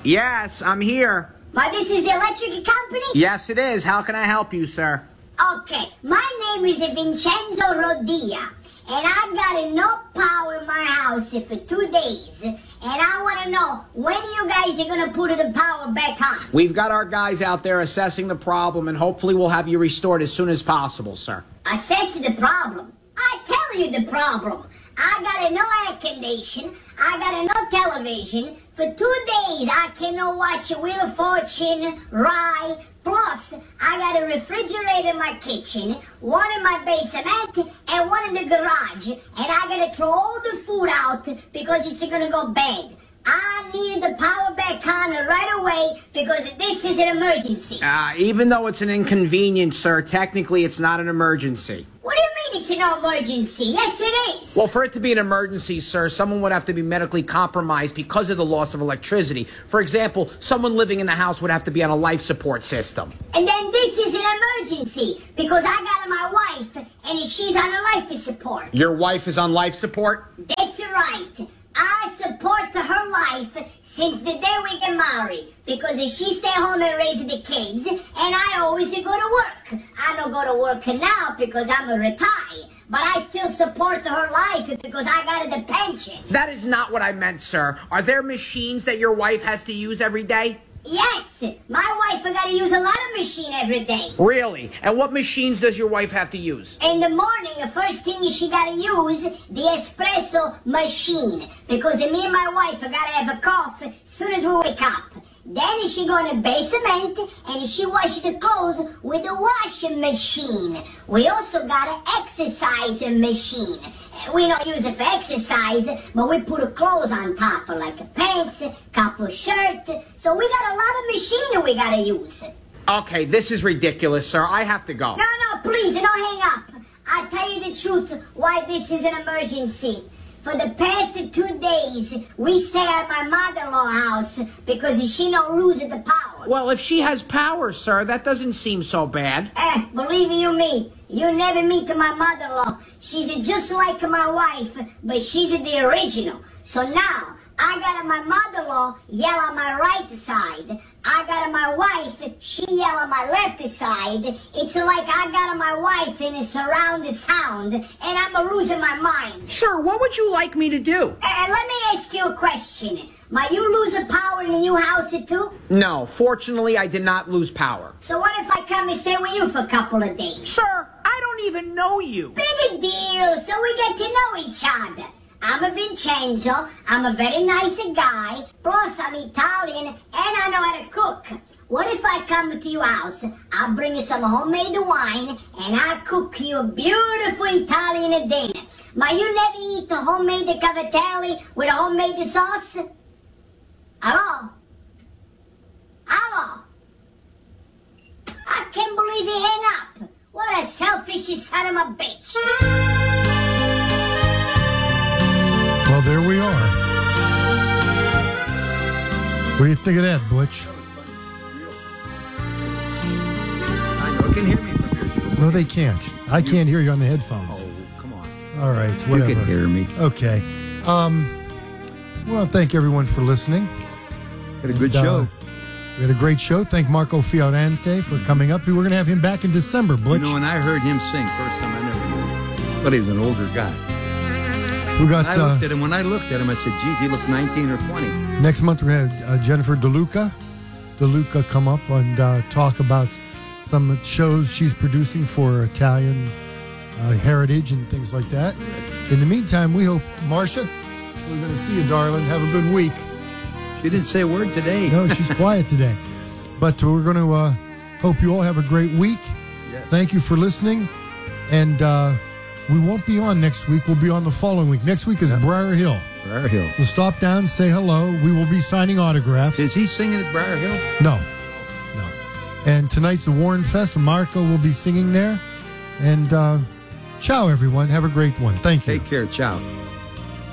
Yes, I'm here. But this is the electric company? Yes, it is. How can I help you, sir? Okay, my name is Vincenzo Rodia, and I've got no power in my house for 2 days, and I want to know when you guys are going to put the power back on. We've got our guys out there assessing the problem, and hopefully we'll have you restored as soon as possible, sir. Assess the problem? I tell you the problem. I got no air condition, I got no television. For 2 days I cannot watch Wheel of Fortune, Rye. Plus, I got a refrigerator in my kitchen, one in my basement, and one in the garage. And I gotta throw all the food out because it's gonna go bad. I need the power back on right away because this is an emergency. Even though it's an inconvenience, sir, technically it's not an emergency. What do you mean it's an emergency? Yes, it is. Well, for it to be an emergency, sir, someone would have to be medically compromised because of the loss of electricity. For example, someone living in the house would have to be on a life support system. And then this is an emergency because I got my wife and she's on a life support. Your wife is on life support? That's right. I support her life since the day we get married because she stay home and raise the kids, and I always go to work. I don't go to work now because I'm retired, but I still support her life because I got the pension. That is not what I meant, sir. Are there machines that your wife has to use every day? Yes, my wife got to use a lot of machine every day. Really? And what machines does your wife have to use? In the morning, the first thing she got to use the espresso machine because me and my wife got to have a coffee as soon as we wake up. Then she go in the basement and she wash the clothes with a washing machine. We also got an exercise machine. We don't use it for exercise, but we put clothes on top, like pants, couple shirts. So we got a lot of machine we got to use. Okay, this is ridiculous, sir. I have to go. No, please, don't hang up. I'll tell you the truth why this is an emergency. For the past 2 days, we stay at my mother-in-law's house because she don't lose the power. Well, if she has power, sir, that doesn't seem so bad. Believe you me, you never meet my mother-in-law. She's just like my wife, but she's the original. So now, I got my mother-in-law yell on my right side. I got my wife, she yell on my left side. It's like I got my wife in a surround sound, and I'm losing my mind. Sir, what would you like me to do? Let me ask you a question. Might you lose the power in the new house too? No, fortunately, I did not lose power. So what if I come and stay with you for a couple of days? Sir, I don't even know you. Big deal, so we get to know each other. I'm a Vincenzo, I'm a very nice guy, plus I'm Italian, and I know how to cook. What if I come to your house, I'll bring you some homemade wine, and I'll cook you a beautiful Italian dinner. Might you never eat the homemade cavatelli with a homemade sauce? Hello? Hello? I can't believe he hung up. What a selfish son of a bitch. Well, there we are. What do you think of that, Butch? I know. Can hear me from here, Joe. No, they can't. I can't hear you on the headphones. Oh, come on. All right, whatever. You can hear me. Okay. Well, thank everyone for listening. Had a good show. We had a great show. Thank Marco Fiorente for coming up. We're going to have him back in December, Butch. You know, when I heard him sing first time, I never knew. But he was an older guy. We got. I looked at him. When I looked at him, I said, "Geez, he looked 19 or 20." Next month we're going to have Jennifer DeLuca come up and talk about some shows she's producing for Italian heritage and things like that. In the meantime, we hope, Marcia, we're going to see you, darling. Have a good week. She didn't say a word today. No, she's quiet today. But we're going to hope you all have a great week. Yes. Thank you for listening. And we won't be on next week. We'll be on the following week. Next week is Briar Hill. Briar Hill. So stop down, say hello. We will be signing autographs. Is he singing at Briar Hill? No. And tonight's the Warren Fest. Marco will be singing there. And ciao, everyone. Have a great one. Thank you. Take care. Ciao.